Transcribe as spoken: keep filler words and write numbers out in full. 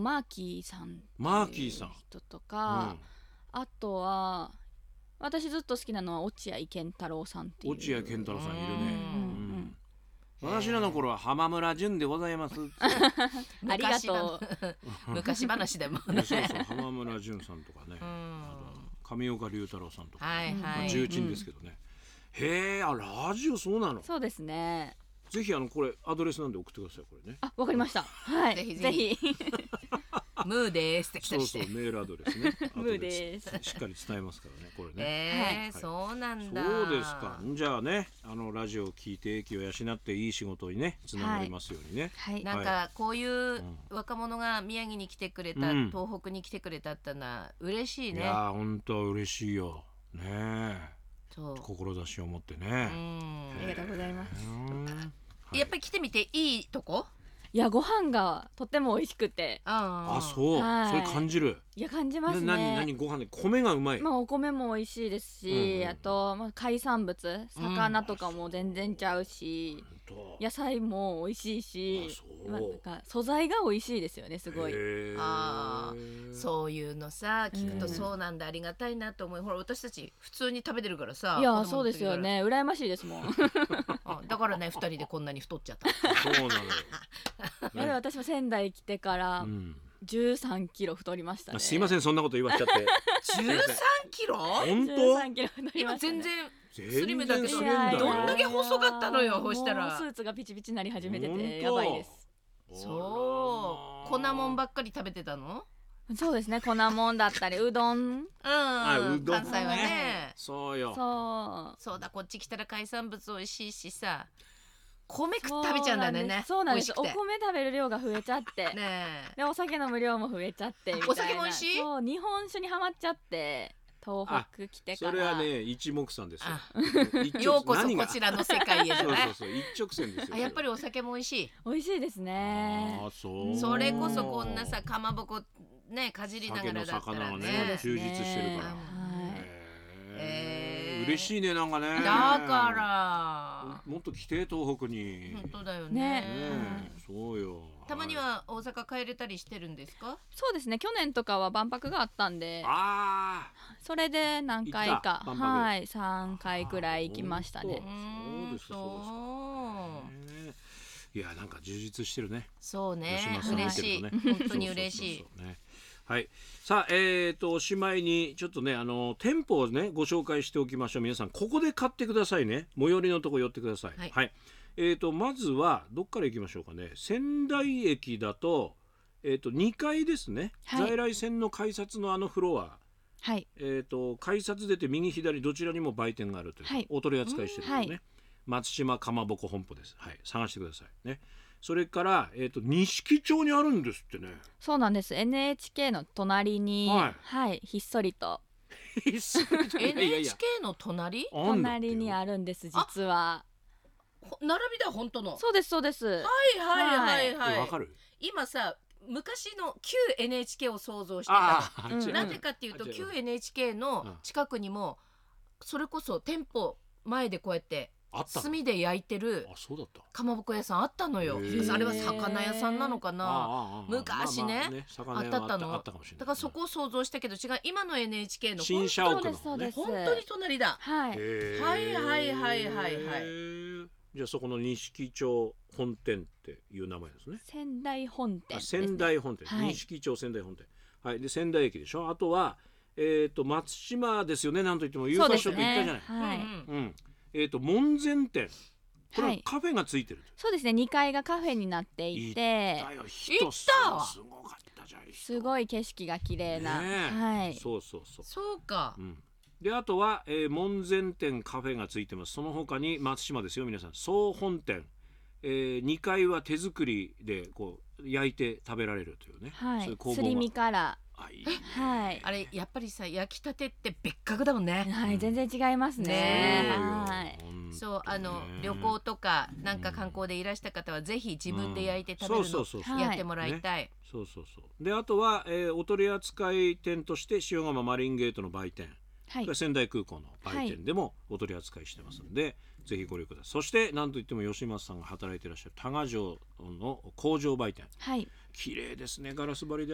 マーキーさんっていうマーキーさん人とか、うん、あとは私ずっと好きなのは落合健太郎さんっていう。 落合健太郎さんいるね、うんうん、私らの頃は浜村淳でございますありがとう昔話でもねそうそう浜村淳さんとかね、あと上岡龍太郎さんとか、 はいはい、 まあ、重鎮ですけどね、うん、へえ、あ、ラジオそうなの。 そうですね。 ぜひあのこれアドレスなんで送ってください。これね。 あ、わかりました。はい。ぜひぜひ。 ムーですって来たりして。 そうそうメールアドレスね。 ムーです。 しっかり伝えますからね、これね。 えーはい、そうなんだ。 そうですか。じゃあね、あのラジオを聞いて英気を養っていい仕事にねつながりますようにね。 はいはい、なんかこういう若者が宮城に来てくれた、うん、東北に来てくれたってのは嬉しいね。 いや本当嬉しいよね。そう志を持ってね。 うん、ありがとうございます。 やっぱり来てみていいとこ？ いや、ご飯がとても美味しくて。 ああ、そう、はい、それ感じる。 いや、感じますね。 な何何ご飯で米がうまい。 まあお米も美味しいですし、うんうん、あと、まあ、海産物魚とかも全然ちゃうし、うん、野菜も美味しいし、そう、まあ、なんか素材が美味しいですよね、すごい。 ああ、そういうのさ聞くとそうなんだ、ありがたいなと思う。ほら私たち普通に食べてるからさ。 いや、そうですよね、羨ましいですもんだからね、ふたりでこんなに太っちゃった。 そうなのよあれ、私も仙台来てからじゅうさんキロ太りましたね。 すいません、そんなこと言わしちゃってじゅうさんキロ？ 本当？ じゅうさんキロ太りましたね。 今全然スリムだけど、どんだけ細かったのよ。そしたらスーツがピチピチになり始めててやばいです。 そう、粉もんばっかり食べてたの？ そうですね、粉もんだったりうどん、うん、 あ、うどん、 関西はね。 そうよ。 そうそうだ、こっち来たら海産物美味しいしさ、米食食べちゃうんだね。 そうなんです。お米食べる量が増えちゃってね、 でお酒飲む量も増えちゃってみたいな。 お酒も美味しい？ そう、日本酒にハマっちゃって東北来てから。 それはね、一目散ですよ。 ようこそこちらの世界へじゃない。 そうそうそう、一直線ですよ。 やっぱりお酒も美味しい。 美味しいですね。 あ、そう。 それこそこんなさ、かまぼこねかじりながらだったらね、 充実してるから。嬉しいね、なんかね。だからもっと来て、東北に。 本当だよね。 そうよ。 たまには大阪帰れたりしてるんですか？ そうですね、去年とかは万博があったんで、 あ、 それで何回か、はい、さんかいくらい行きましたね。 そうですか、そうですか。いや、なんか充実してるね。 そうね、嬉しい、本当に嬉しい。 はい、さあ、えーとおしまいにちょっとね、あの店舗をねご紹介しておきましょう。皆さんここで買ってくださいね。最寄りのとこ寄ってください。はい、はい、えーとまずはどっから行きましょうかね。仙台駅だと、えーとにかいですね、はい、在来線の改札のあのフロア、 はい、 えーと改札出て右左どちらにも売店があるという、はい、お取り扱いしてるのね、はい、松島かまぼこ本舗です。はい、探してくださいね。それから、えーと、錦町にあるんですってね。 そうなんです。 エヌエイチケー の隣に、はいはい、ひっそりとエヌエイチケー の隣隣にあるんです、実は。 並びだ、本当の。 そうですそうです。 はいはいはいはい、 わかる？ 今さ、昔の旧 エヌエイチケー を想像してたの。なぜかっていうと、旧 エヌエイチケー の近くにもそれこそ店舗前でこうやって炭で焼いてるかまぼこ屋さんあったのよ。あれは魚屋さんなのかな、昔ね、あったったの。だからそこを想像したけど違う、今の エヌエイチケー の新社屋のね、 本当に隣だ。 はい、 はいはいはいはいはい。 じゃあそこの錦町本店っていう名前ですね。 仙台本店、ね、 仙台本店、錦町仙台本店、はい、で仙台駅でしょ。あとはえっと松島ですよね。なんといってもユーファショップ行ったじゃない。 はい、うん、 えーと門前店、これはカフェがついてる、はい、 そうですね、にかいがカフェになっていて、 行ったすごかったじゃん。 すごい景色が綺麗な、ね、はい、 そうそうそう、 そうか、 うん、であとは、えー、門前店カフェがついてます。その他に松島ですよ皆さん、総本店、えー、にかいは手作りでこう焼いて食べられるというね、 はい、 そういう工房が、 すり身からあ、いいね、 はい、 あれやっぱりさ、焼きたてって別格だもんね。 はい、全然違いますね。はい、 そう、あの旅行とかなんか観光でいらした方はぜひ自分で焼いて食べるのやってもらいたい。 そうそうそう。であとは、えー、お取り扱い店として塩釜マリンゲートの売店、はい、仙台空港の売店でもお取り扱いしてますので、はい、ぜひご利用ください。そして何といっても吉松さんが働いていらっしゃる多賀城の工場売店、はい、綺麗ですね、ガラス張りで